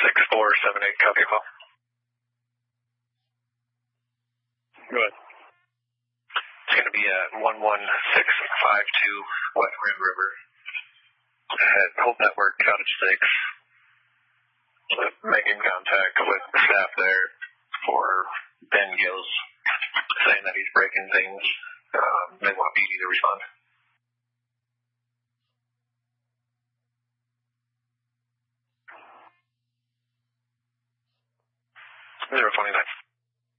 6478, copy call. Go ahead. It's going to be at 11652 West Grand River. At Hope Network, Cottage 6. Making contact with the staff there for Ben Gills, saying that he's breaking things. They want PD to respond. 029.